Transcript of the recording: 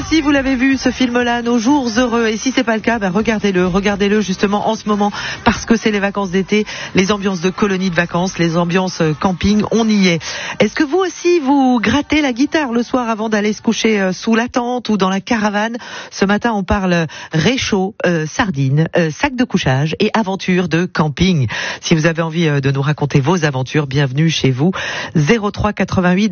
aussi vous l'avez vu, ce film-là, Nos jours heureux. Et si c'est pas le cas, regardez-le justement en ce moment, parce que c'est les vacances d'été, les ambiances de colonies de vacances, les ambiances camping, on y est. Est-ce que vous aussi vous grattez la guitare le soir avant d'aller se coucher sous la tente ou dans la caravane? Ce matin, on parle réchaud, sardines, sac de couchage et aventures de camping. Si vous avez envie de nous raconter vos aventures, bienvenue chez vous. 03 88